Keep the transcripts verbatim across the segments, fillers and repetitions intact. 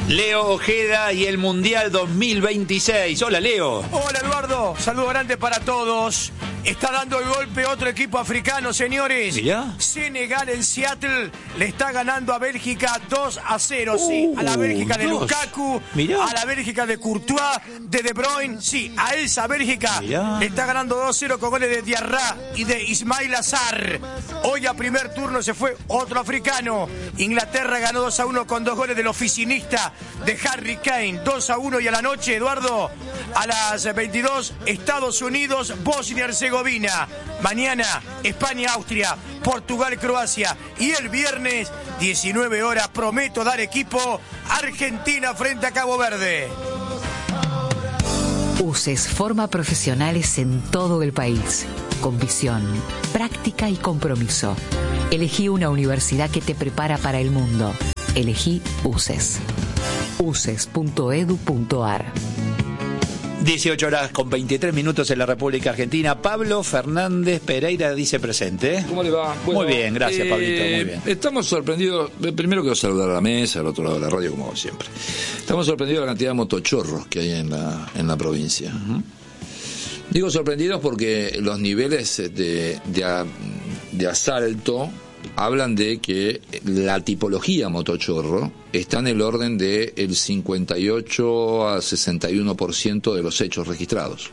Leo Ojeda y el Mundial dos mil veintiséis. Hola, Leo. Hola, Eduardo. Saludo grande para todos. Está dando el golpe otro equipo africano, señores. Mirá. Senegal en Seattle le está ganando a Bélgica dos a cero, uh, sí. A la Bélgica de dos. Lukaku, Mirá. a la Bélgica de Courtois, de De Bruyne, sí, a esa Bélgica. Mirá. Le está ganando dos a cero con goles de Diarra y de Ismail Azar. Hoy a primer turno se fue otro africano. Inglaterra ganó dos a uno con dos goles del oficinista de Harry Kane. dos a uno y a la noche, Eduardo, a las veintidós, Estados Unidos, Bosnia y Herzegovina. Mañana, España, Austria, Portugal, Croacia. Y el viernes, diecinueve horas, prometo dar equipo, Argentina frente a Cabo Verde. U C E S forma profesionales en todo el país, con visión, práctica y compromiso. Elegí una universidad que te prepara para el mundo. Elegí U C E S. u c e s punto e d u punto a r. dieciocho horas con veintitrés minutos en la República Argentina. Pablo Fernández Pereira dice presente. ¿Cómo le va? Bueno, muy bien, gracias, eh, Pablito, muy bien. Estamos sorprendidos. Primero quiero saludar a la mesa, al otro lado de la radio, como siempre. Estamos sorprendidos de la cantidad de motochorros que hay en la, en la provincia. Uh-huh. Digo sorprendidos porque los niveles de, de, de asalto hablan de que la tipología motochorro está en el orden del de cincuenta y ocho a sesenta y uno por ciento de los hechos registrados.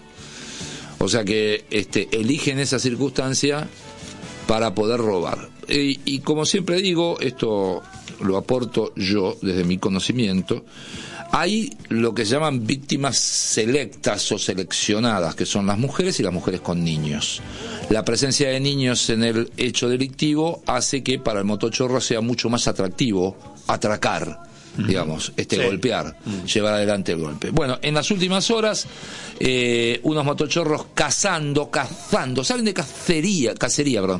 O sea que este, eligen esa circunstancia para poder robar. Y, y como siempre digo, esto lo aporto yo desde mi conocimiento, hay lo que se llaman víctimas selectas o seleccionadas, que son las mujeres y las mujeres con niños. La presencia de niños en el hecho delictivo hace que para el motochorro sea mucho más atractivo atracar, uh-huh. digamos, este sí. golpear, uh-huh. llevar adelante el golpe. Bueno, en las últimas horas, eh, unos motochorros cazando, cazando, salen de cacería, cacería, perdón,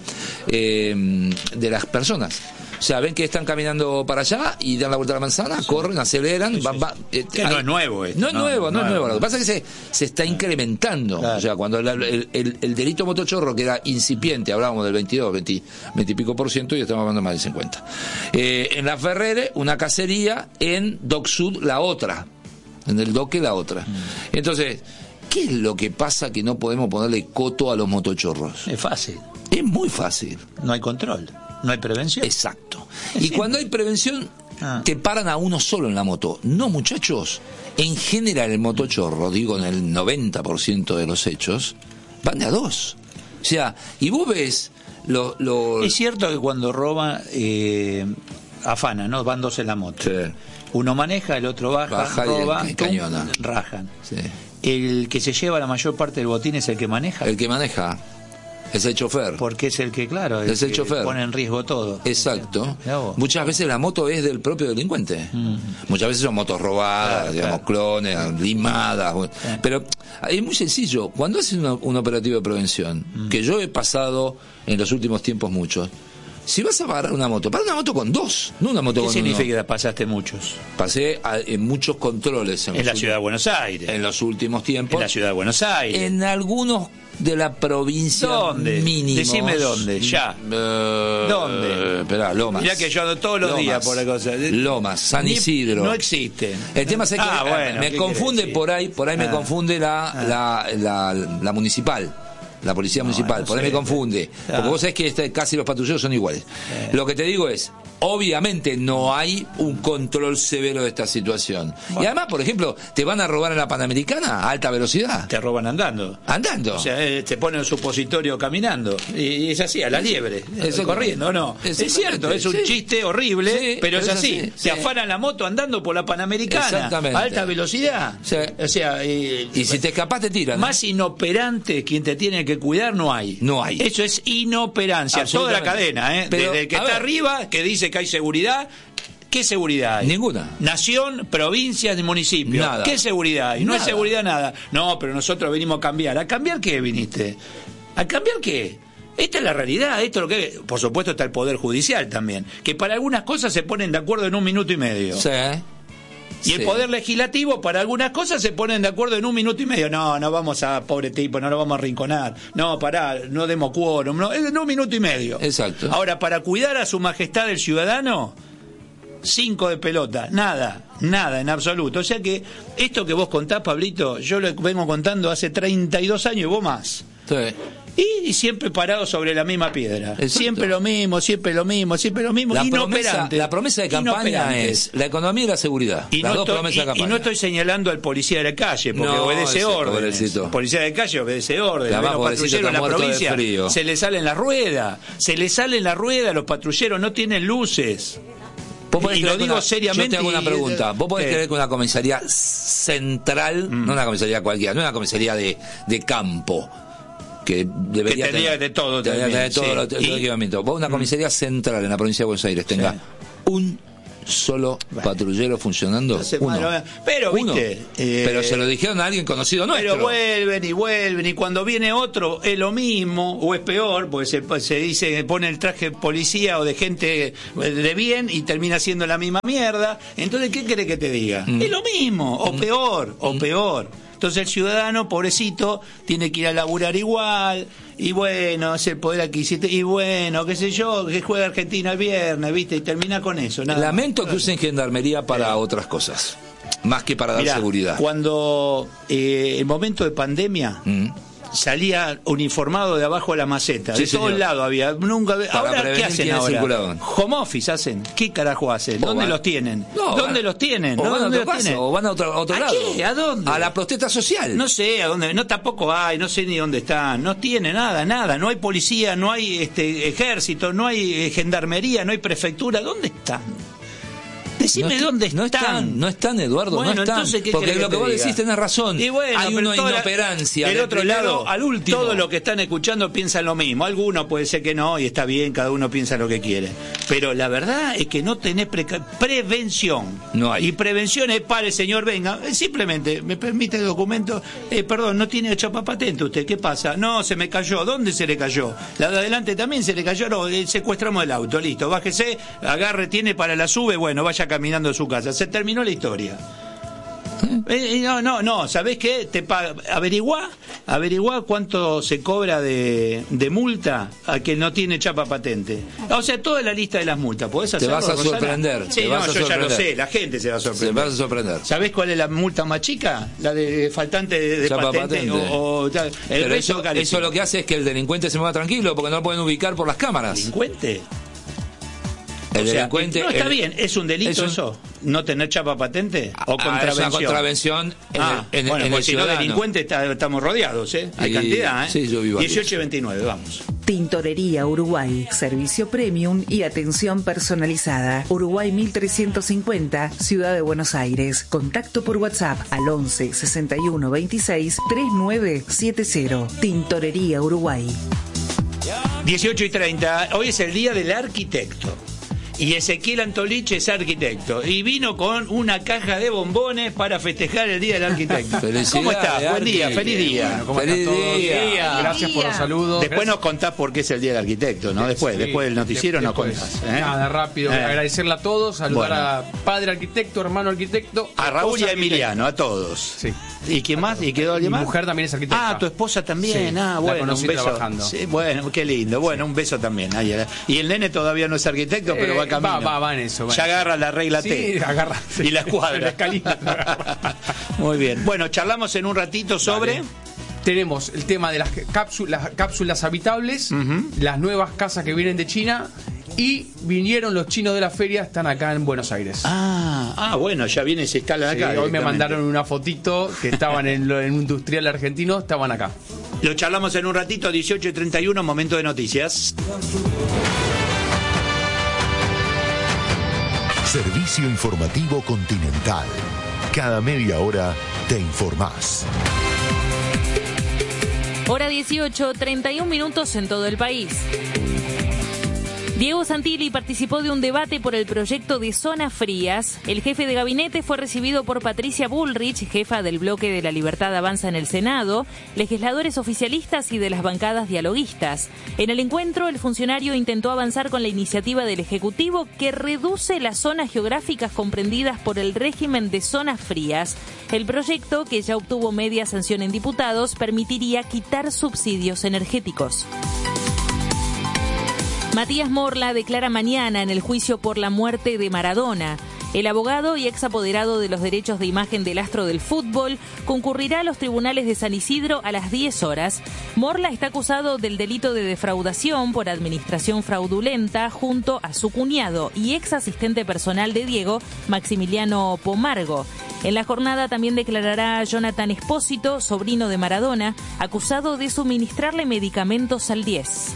eh, de las personas. O sea, ven que están caminando para allá y dan la vuelta a la manzana, corren, aceleran, sí, sí. van, van, eh, que no es nuevo esto, no es no, nuevo, no, no es nuevo. Lo que pasa es que se, se está incrementando. Claro. O sea, cuando el, el, el, el delito motochorro que era incipiente, hablábamos del veintidós, veinte, veinte y pico por ciento, y estamos hablando de más del cincuenta. Eh, en la Ferrere, una cacería, en Dock Sud, la otra. En el Doque, la otra. Mm. Entonces, ¿qué es lo que pasa que no podemos ponerle coto a los motochorros? Es fácil. Es muy fácil. No hay control. No hay prevención. Exacto. Y cuando hay prevención, ah. te paran a uno solo en la moto. No, muchachos. En general, el motochorro, digo en el noventa por ciento de los hechos, van de a dos. O sea, y vos ves lo, lo... Es cierto que cuando roban, eh, afana, ¿no? Van dos en la moto. Sí. Uno maneja, el otro baja, baja roba, y el, cañona. Rajan. Sí. El que se lleva la mayor parte del botín es el que maneja. El que maneja. Es el chofer. Porque es el que, claro, el es el que chofer. pone en riesgo todo. Exacto. Muchas veces la moto es del propio delincuente. Mm. Muchas veces son motos robadas, claro, digamos, claro. clones, limadas. Sí. Pero es muy sencillo. Cuando haces una, un operativo de prevención, mm. que yo he pasado en los últimos tiempos muchos, si vas a parar una moto, para una moto con dos, no una moto ¿Qué con significa uno. que pasaste muchos? Pasé a, en muchos controles. En, en la ciudad de Buenos Aires. En los últimos tiempos. En la ciudad de Buenos Aires. En algunos de la provincia ¿Dónde? mínimos. Decime dónde, ya. Uh, ¿Dónde? Espera, Lomas. Mirá que yo ando todos los Lomas, días por la cosa. Lomas, San Isidro. No existen. El tema es que ah, bueno, me confunde por ahí, por ahí ah, me confunde la, ah. la, la, la, la municipal. La policía no, municipal, no por ahí sé. me confunde. Ah. Porque vos sabés que este, casi los patrulleros son iguales. Eh. Lo que te digo es, obviamente no hay un control severo de esta situación. Bueno. Y además, por ejemplo, te van a robar en la Panamericana a alta velocidad. Te roban andando. Andando. O sea, eh, te ponen un supositorio caminando. Y es así, a la liebre. Eso corriendo, ¿no? Es cierto, es un sí. chiste horrible, sí, pero es así. así. Se sí. afanan la moto andando por la Panamericana. Exactamente. A alta velocidad. Sí. O sea, eh, y si te escapas te tiran. Más inoperante quien te tiene que cuidar no hay. No hay. Eso es inoperancia. Toda la cadena, ¿eh? Pero, Desde el que está ver. arriba, que dice que hay seguridad. ¿Qué seguridad hay? Ninguna. Nación, provincias, municipio. Nada. ¿Qué seguridad hay? No nada. hay seguridad nada. No, pero nosotros venimos a cambiar. ¿A cambiar qué viniste? ¿A cambiar qué? Esta es la realidad. Esto es lo que, por supuesto, está el Poder Judicial también. Que para algunas cosas se ponen de acuerdo en un minuto y medio. Sí. Y el sí. Poder Legislativo, para algunas cosas, se ponen de acuerdo en un minuto y medio. No, no vamos a, pobre tipo, no lo vamos a arrinconar. No, pará, no demos quórum. No, en un minuto y medio. Exacto. Ahora, para cuidar a su majestad el ciudadano, cinco de pelota, nada, nada en absoluto. O sea que esto que vos contás, Pablito, yo lo vengo contando hace treinta y dos años y vos más. Sí. Y, y siempre parado sobre la misma piedra. Exacto. Siempre lo mismo, siempre lo mismo, siempre lo mismo. La inoperante. promesa, la promesa de campaña inoperante. es la economía y la seguridad. Y las no, dos estoy, promesas de y, campaña. y no estoy señalando al policía de la calle, porque No, obedece ese órdenes. pobrecito. El policía de calle obedece órdenes. Además, Los pobrecito, patrulleros en la está muerto de provincia frío. se les sale en la rueda. Se les sale en la rueda, los patrulleros no tienen luces. ¿Vos podés Y lo creer que digo una- seriamente. Yo te hago una y- pregunta. ¿Vos podés ¿Qué? creer que una comisaría central, Mm. no una comisaría cualquiera, no una comisaría de, de campo, que debería Que tendría tener, de todo debería también, tener todo sí. lo- todo Y- el equipamiento? Vos, una comisaría central en la provincia de Buenos Aires, tenga Sí. un solo patrullero funcionando. No sé, Uno. malo, pero, Uno. viste, eh, Pero se lo dijeron a alguien conocido nuestro. Pero vuelven y vuelven, y cuando viene otro es lo mismo, o es peor, porque se, se dice, pone el traje de policía o de gente de bien y termina siendo la misma mierda. Entonces, ¿qué querés que te diga? Mm. Es lo mismo, o Mm. peor, o Mm. peor. Entonces el ciudadano, pobrecito, tiene que ir a laburar igual, y bueno, es el poder adquisitivo, y bueno, qué sé yo, que juega Argentina el viernes, ¿viste? Y termina con eso. Nada. Lamento que usen gendarmería para otras cosas, más que para dar Mirá, seguridad. Cuando eh, el momento de pandemia Mm. salía uniformado de abajo de la maceta, Sí, de todos señor. lados había, nunca. Para Ahora, ¿qué prevenir hacen quienes ahora? circulaban. Home office hacen. ¿Qué carajo hacen? O ¿Dónde van- los tienen? No, ¿Dónde van- los tienen? O ¿No? van a ¿Dónde otro los caso, tienen? o van a otro, a otro ¿A lado. qué? ¿A dónde? A la protesta social. No sé a dónde, no tampoco hay, no sé ni dónde están, no tiene nada, nada, no hay policía, no hay este ejército, no hay eh, gendarmería, no hay prefectura, ¿dónde están? Decime No est- dónde no están. están, no están, Eduardo, Bueno, no están. entonces, ¿qué porque querés lo que te vos diga? decís tenés razón. Y bueno, hay pero una toda la- inoperancia. del de otro primero lado, al último. todos los que están escuchando piensan lo mismo. Algunos puede ser que no, y está bien, cada uno piensa lo que quiere. Pero la verdad es que no tenés preca- prevención. No hay. Y prevención es, pare, señor, venga. Eh, Simplemente, me permite el documento. Eh, perdón, no tiene chapa patente usted. ¿Qué pasa? No, se me cayó. ¿Dónde se le cayó? La de adelante también se le cayó. No, eh, secuestramos el auto. Listo, bájese, agarre, tiene para la sube. Bueno, vaya caminando a su casa. Se terminó la historia. Eh, no, no, no, ¿sabés qué? Te paga, averiguá, averiguá cuánto se cobra de, de multa a que no tiene chapa patente. O sea, toda la lista de las multas, ¿podés hacerlo, vas a Rosana? sorprender, Sí, te no, vas a yo ya lo sorprender. sé, la gente se va a Se sorprender. vas a sorprender. ¿Sabés cuál es la multa más chica? La de faltante de, de Chapa patente, patente. o, o tal. El Pero resto eso, carísimo. eso lo que hace es que el delincuente se mueva tranquilo porque no lo pueden ubicar por las cámaras. ¿Delincuente? El O sea, delincuente. no, está el- bien, ¿es un delito es un- eso? ¿No tener chapa patente? ¿O Ah, es contravención? una contravención en Ah, el, en, bueno, en pues el si no ciudadano. delincuente está- estamos rodeados, ¿eh? Hay Y- cantidad, ¿eh? sí, yo vi varios. dieciocho y veintinueve, vamos. Tintorería Uruguay, servicio premium y atención personalizada. Uruguay mil trescientos cincuenta, Ciudad de Buenos Aires. Contacto por WhatsApp al once sesenta y uno veintiséis treinta y nueve setenta. Tintorería Uruguay. dieciocho y treinta, hoy es el día del arquitecto. Y Ezequiel Antolich es arquitecto. Y vino con una caja de bombones para festejar el día del arquitecto. Felicidades, ¿Cómo estás? Buen Arqui. día, feliz día. Bueno, ¿cómo Feliz están todos? día. Gracias por los saludos. Después Gracias. nos contás por qué es el día del arquitecto, ¿no? Después, Sí, después del noticiero nos después. contás. ¿eh? Nada, rápido. Eh. Agradecerle a todos, saludar Bueno. a padre arquitecto, hermano arquitecto. A Raúl y a esposa Emiliano, a todos. Sí. ¿Y quién más? ¿Y quedó Mi alguien más? mujer también es arquitecta. Ah, tu esposa también. Sí, ah, la bueno, conocí un beso. trabajando. Sí, bueno, qué lindo. Bueno, un beso también. Ahí, eh. Y el nene todavía no es arquitecto, pero Eh, va camino. va- va- va en eso, va Ya en eso. agarra la regla Sí, T. agarra. Y la escuadra. La escalina la agarra. Muy bien. Bueno, charlamos en un ratito sobre... Dale. Tenemos el tema de las cápsulas, las cápsulas habitables, Ujú. las nuevas casas que vienen de China y vinieron los chinos de la feria, están acá en Buenos Aires. Ah, ah, bueno, ya viene, se instala Sí, acá. hoy me directamente. mandaron una fotito que estaban en, lo- en un industrial argentino, estaban acá. Lo charlamos en un ratito, dieciocho y treinta y uno, momento de noticias. Servicio Informativo Continental. Cada media hora te informás. Hora dieciocho, treinta y un minutos en todo el país. Diego Santilli participó de un debate por el proyecto de zonas frías. El jefe de gabinete fue recibido por Patricia Bullrich, jefa del bloque de la Libertad Avanza en el Senado, legisladores oficialistas y de las bancadas dialoguistas. En el encuentro, el funcionario intentó avanzar con la iniciativa del Ejecutivo que reduce las zonas geográficas comprendidas por el régimen de zonas frías. El proyecto, que ya obtuvo media sanción en diputados, permitiría quitar subsidios energéticos. Matías Morla declara mañana en el juicio por la muerte de Maradona. El abogado y ex apoderado de los derechos de imagen del astro del fútbol concurrirá a los tribunales de San Isidro a las diez horas. Morla está acusado del delito de defraudación por administración fraudulenta junto a su cuñado y ex asistente personal de Diego, Maximiliano Pomargo. En la jornada también declarará Jonathan Espósito, sobrino de Maradona, acusado de suministrarle medicamentos al diez.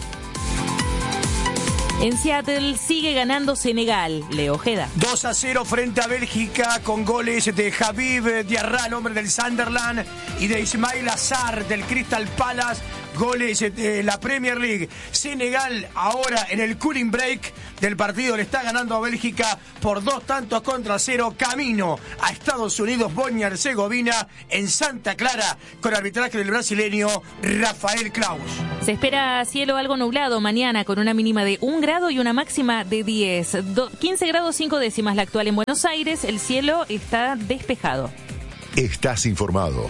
En Seattle sigue ganando Senegal. Leo Ojeda. dos a cero frente a Bélgica con goles de Habib Diarra, el hombre del Sunderland, y de Ismail Assar del Crystal Palace. Goles de la Premier League. Senegal ahora en el cooling break del partido le está ganando a Bélgica por dos tantos contra cero. Camino a Estados Unidos, Bosnia y Herzegovina en Santa Clara con arbitraje del brasileño Rafael Claus. Se espera cielo algo nublado mañana con una mínima de un grado y una máxima de diez. Do, quince grados cinco décimas la actual en Buenos Aires. El cielo está despejado. Estás informado.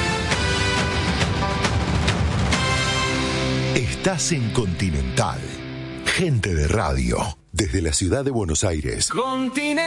Estás en Continental. Gente de radio. Desde la ciudad de Buenos Aires. Continental.